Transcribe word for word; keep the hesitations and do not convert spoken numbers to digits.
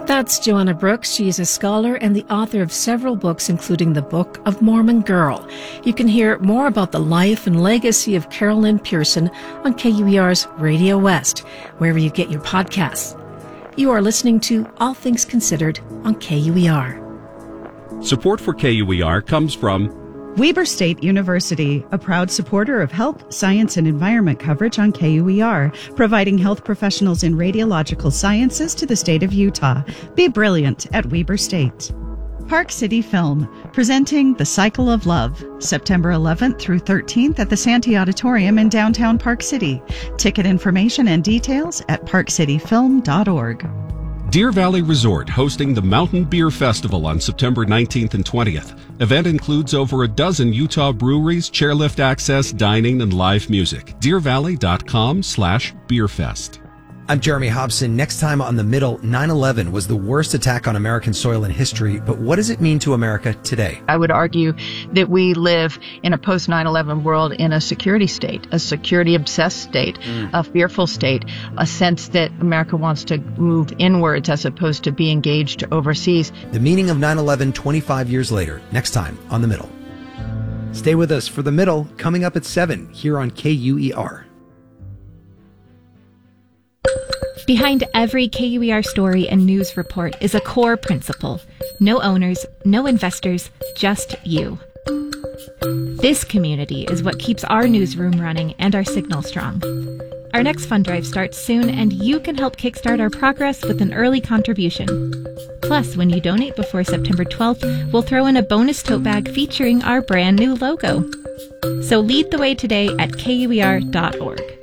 That's Joanna Brooks. She is a scholar and the author of several books, including The Book of Mormon Girl. You can hear more about the life and legacy of Carolyn Pearson on K U E R's Radio West, wherever you get your podcasts. You are listening to All Things Considered on K U E R. Support for K U E R comes from Weber State University, a proud supporter of health, science, and environment coverage on K U E R, providing health professionals in radiological sciences to the state of Utah. Be brilliant at Weber State. Park City Film, presenting The Cycle of Love, September eleventh through thirteenth at the Santee Auditorium in downtown Park City. Ticket information and details at park city film dot org. Deer Valley Resort hosting the Mountain Beer Festival on September nineteenth and twentieth. Event includes over a dozen Utah breweries, chairlift access, dining, and live music. deer valley dot com slash beerfest. I'm Jeremy Hobson. Next time on The Middle, nine eleven was the worst attack on American soil in history, but what does it mean to America today? I would argue that we live in a post nine eleven world in a security state, a security-obsessed state, mm. a fearful state, a sense that America wants to move inwards as opposed to be engaged overseas. The meaning of nine eleven twenty-five years later, next time on The Middle. Stay with us for The Middle, coming up at seven here on K U E R. Behind every K U E R story and news report is a core principle. No owners, no investors, just you. This community is what keeps our newsroom running and our signal strong. Our next fund drive starts soon, and you can help kickstart our progress with an early contribution. Plus, when you donate before September twelfth, we'll throw in a bonus tote bag featuring our brand new logo. So lead the way today at K U E R dot org.